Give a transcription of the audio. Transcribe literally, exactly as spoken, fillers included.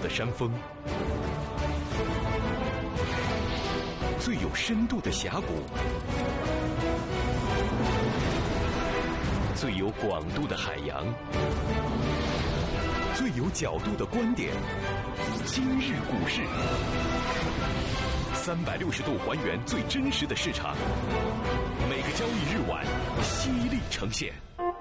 的山峰，最有深度的峡谷，最有广度的海洋，最有角度的观点。今日股市，三百六十度还原最真实的市场，每个交易日晚犀利呈现。